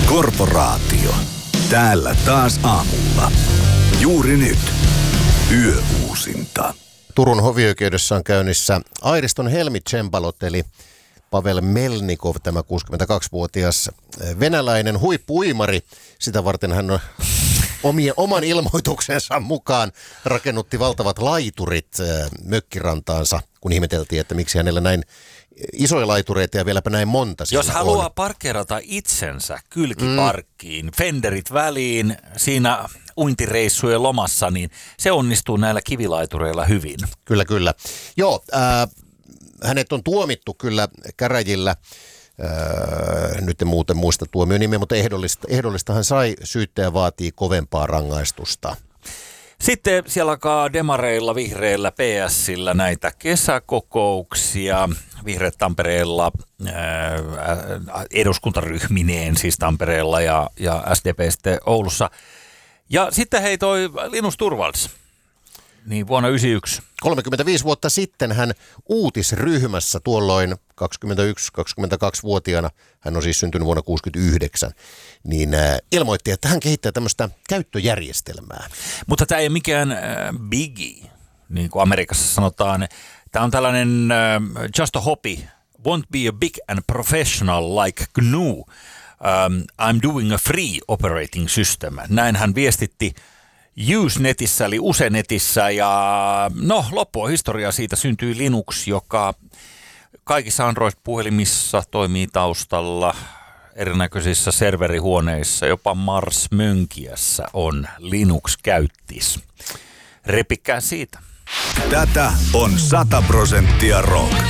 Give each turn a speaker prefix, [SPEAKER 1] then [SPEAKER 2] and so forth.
[SPEAKER 1] Korporaatio. Täällä taas aamulla. Juuri nyt. Yöuusinta.
[SPEAKER 2] Turun hovioikeudessa on käynnissä Airiston Helmi Cembalot, eli Pavel Melnikov, tämä 62-vuotias venäläinen huippu-uimari. Sitä varten hän on oman ilmoituksensa mukaan rakennutti valtavat laiturit mökkirantaansa, kun ihmeteltiin, että miksi hänellä näin isoja laitureita ja vieläpä näin monta.
[SPEAKER 3] Jos haluaa parkkeerata itsensä kylkiparkkiin, fenderit väliin, siinä uintireissujen lomassa, niin se onnistuu näillä kivilaitureilla hyvin.
[SPEAKER 2] Kyllä, kyllä. Joo, hänet on tuomittu kyllä käräjillä, nyt en muuten muista tuomionimeä, mutta ehdollista hän sai, syyttäjä vaatii kovempaa rangaistusta.
[SPEAKER 3] Sitten siellä alkaa demareilla, vihreillä, PS:llä näitä kesäkokouksia. Vihreät Tampereella, eduskuntaryhmineen siis Tampereella ja SDP sitten Oulussa. Ja sitten hei toi Linus Torvalds, niin vuonna 1991.
[SPEAKER 2] 35 vuotta sitten hän uutisryhmässä tuolloin 21-22-vuotiaana, hän on siis syntynyt vuonna 1969, niin ilmoitti, että hän kehittää tämmöistä käyttöjärjestelmää.
[SPEAKER 3] Mutta tämä ei ole mikään biggie, niin kuin Amerikassa sanotaan. Tämä on tällainen just a hobby, won't be a big and professional like GNU. I'm doing a free operating system. Näin hän viestitti Use-netissä eli Use-netissä ja loppua historiaa siitä syntyi Linux, joka kaikissa Android-puhelimissa toimii taustalla, erinäköisissä serverihuoneissa, jopa Mars-mönkiässä on Linux-käyttis. Repikää siitä.
[SPEAKER 1] Tätä on 100% rock.